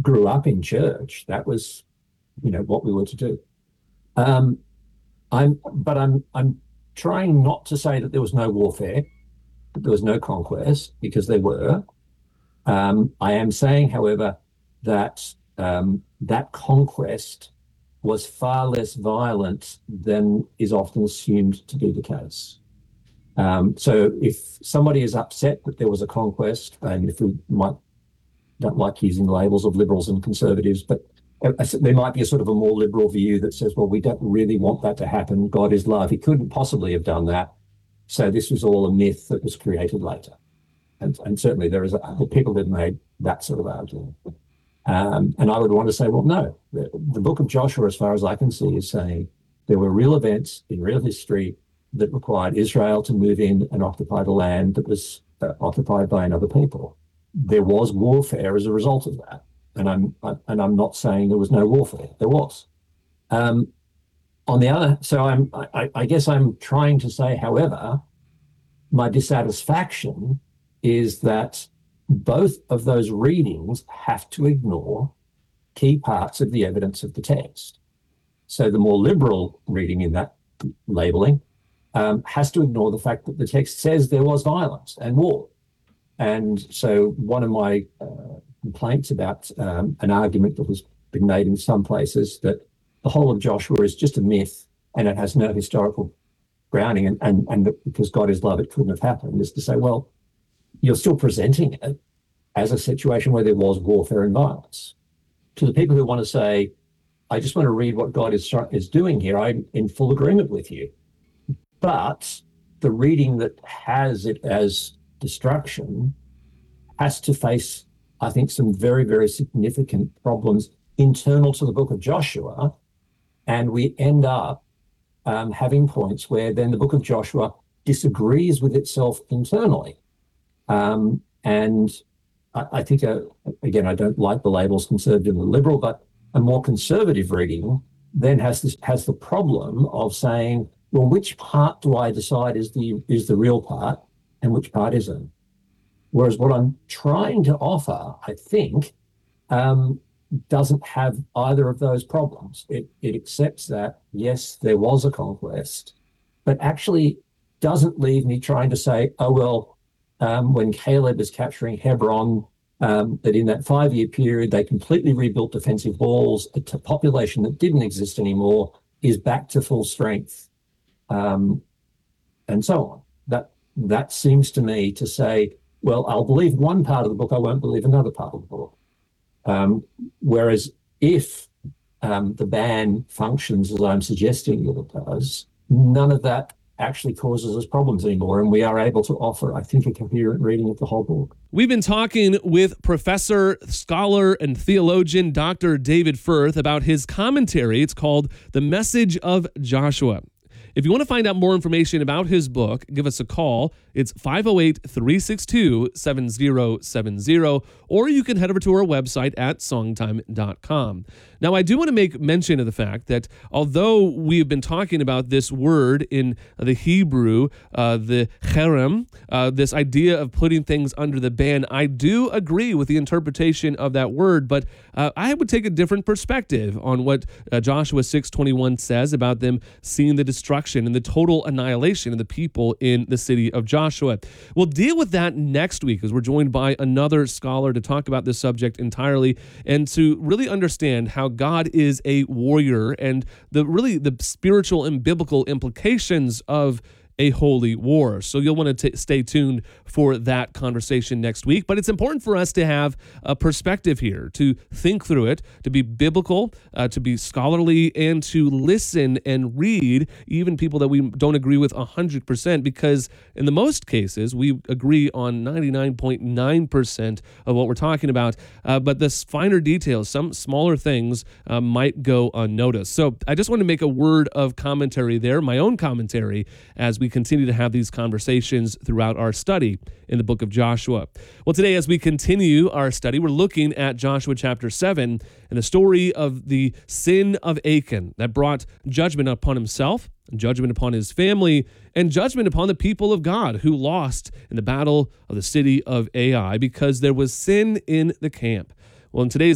grew up in church, that was, what we were to do. I'm trying not to say that there was no warfare, that there was no conquest, because there were. I am saying, however, that that conquest was far less violent than is often assumed to be the case. So if somebody is upset that there was a conquest, and if we don't like using labels of liberals and conservatives, but there might be a sort of a more liberal view that says, well, we don't really want that to happen. God is love. He couldn't possibly have done that. So this was all a myth that was created later. And certainly there is people that made that sort of argument. And I would want to say, well, no, the book of Joshua, as far as I can see, is saying there were real events in real history that required Israel to move in and occupy the land that was occupied by another people. There was warfare as a result of that. And I'm not saying there was no warfare. There was. On the other, so I guess I'm trying to say, however, my dissatisfaction is that both of those readings have to ignore key parts of the evidence of the text. So the more liberal reading in that labeling has to ignore the fact that the text says there was violence and war. And so one of my complaints about an argument that has been made in some places that the whole of Joshua is just a myth and it has no historical grounding, and that because God is love, it couldn't have happened, is to say, well, you're still presenting it as a situation where there was warfare and violence. To the people who want to say, I just want to read what God is doing here, I'm in full agreement with you. But the reading that has it as destruction has to face, I think, some very, very significant problems internal to the book of Joshua. And we end up having points where then the book of Joshua disagrees with itself internally. And I think, again, I don't like the labels conservative and liberal, but a more conservative reading then has the problem of saying, well, which part do I decide is the real part and which part isn't? Whereas what I'm trying to offer, I think, doesn't have either of those problems. It accepts that, yes, there was a conquest, but actually doesn't leave me trying to say, oh, well, when Caleb is capturing Hebron, that in that 5-year period, they completely rebuilt defensive walls, a population that didn't exist anymore is back to full strength, and so on. That seems to me to say, well, I'll believe one part of the book, I won't believe another part of the book. Whereas if the ban functions as I'm suggesting that it does, none of that actually causes us problems anymore, and we are able to offer, I think, a coherent reading of the whole book. We've been talking with professor, scholar, and theologian Dr. David Firth about his commentary. It's called The Message of Joshua. If you want to find out more information about his book, give us a call. It's 508-362-7070, or you can head over to our website at songtime.com. Now, I do want to make mention of the fact that although we have been talking about this word in the Hebrew, the cherem, this idea of putting things under the ban, I do agree with the interpretation of that word, but I would take a different perspective on what Joshua 6:21 says about them seeing the destruction and the total annihilation of the people in the city of Joshua. We'll deal with that next week as we're joined by another scholar to talk about this subject entirely and to really understand how God is a warrior and the spiritual and biblical implications of a holy war. So you'll want to stay tuned for that conversation next week. But it's important for us to have a perspective here, to think through it, to be biblical, to be scholarly, and to listen and read even people that we don't agree with 100%, because in the most cases, we agree on 99.9% of what we're talking about. But the finer details, some smaller things might go unnoticed. So I just want to make a word of commentary there, my own commentary, as we continue to have these conversations throughout our study in the book of Joshua. Well, today, as we continue our study, we're looking at Joshua chapter 7 and the story of the sin of Achan that brought judgment upon himself, judgment upon his family, and judgment upon the people of God who lost in the battle of the city of Ai because there was sin in the camp. Well, in today's